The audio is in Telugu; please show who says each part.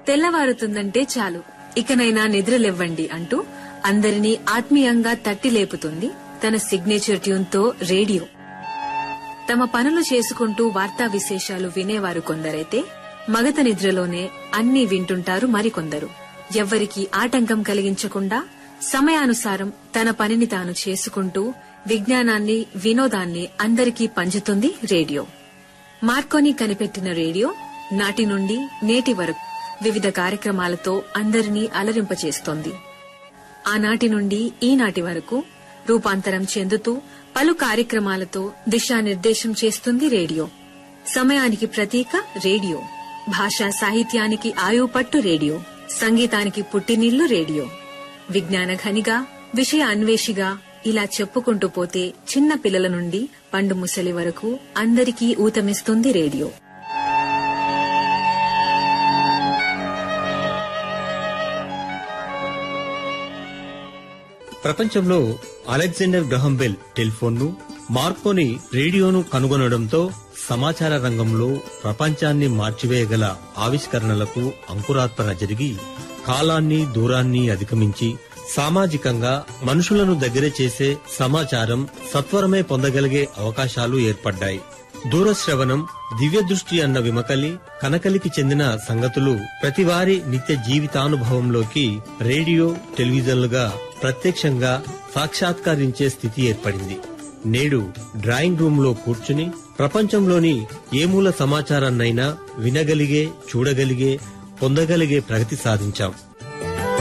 Speaker 1: తెల్లవారుతుందంటే చాలు ఇకనైనా నిద్రలేవ్వండి అంటూ అందరినీ ఆత్మీయంగా తట్టి లేపుతుంది తన సిగ్నేచర్ ట్యూన్తో రేడియో. తమ పనులు చేసుకుంటూ వార్తా విశేషాలు వినేవారు కొందరైతే మగత నిద్రలోనే అన్నీ వింటుంటారు మరికొందరు. ఎవ్వరికీ ఆటంకం కలిగించకుండా సమయానుసారం తన పనిని తాను చేసుకుంటూ విజ్ఞానాన్ని వినోదాన్ని అందరికీ పంచుతుంది రేడియో. మార్కోని కనిపెట్టిన రేడియో నాటి నుండి నేటి వరకు వివిధ కార్యక్రమాలతో అందరినీ అలరింపచేస్తోంది. ఆనాటి నుండి ఈనాటి వరకు రూపాంతరం చెందుతూ పలు కార్యక్రమాలతో దిశానిర్దేశం చేస్తుంది రేడియో. సమయానికి ప్రతీక రేడియో, భాషా సాహిత్యానికి ఆయుపట్టు రేడియో, సంగీతానికి పుట్టినిల్లు రేడియో, విజ్ఞాన ఘనిగా, విషయ అన్వేషిగా ఇలా చెప్పుకుంటూ పోతే చిన్న పిల్లల నుండి పండు ముసలి వరకు అందరికీ ఊతమిస్తుంది రేడియో.
Speaker 2: ప్రపంచంలో అలెగ్జాండర్ గ్రహం బెల్ టెలిఫోన్ను, మార్కోని రేడియోను కనుగొనడంతో సమాచార రంగంలో ప్రపంచాన్ని మార్చివేయగల ఆవిష్కరణలకు అంకురార్పణ జరిగి కాలాన్ని దూరాన్ని అధిగమించి సామాజికంగా మనుషులను దగ్గర చేసే సమాచారం సత్వరమే పొందగలిగే అవకాశాలు ఏర్పడ్డాయి. దూరశ్రవణం, దివ్య దృష్టి అన్న విమకలి, కనకలికి చెందిన సంగతులు ప్రతివారి నిత్య జీవితానుభవంలోకి రేడియో, టెలివిజన్లుగా ప్రత్యక్షంగా సాక్షాత్కరించే స్థితి ఏర్పడింది. నేడు డ్రాయింగ్ రూమ్ లో కూర్చుని ప్రపంచంలోని ఏ మూల సమాచారాన్నైనా వినగలిగే, చూడగలిగే, పొందగలిగే ప్రగతి సాధించాం.